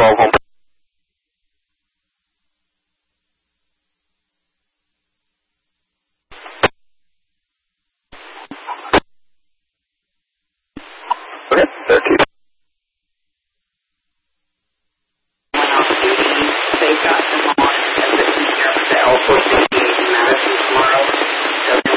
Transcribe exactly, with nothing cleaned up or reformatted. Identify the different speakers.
Speaker 1: twelve home. Okay, thirteen.
Speaker 2: They got them on and taking care of the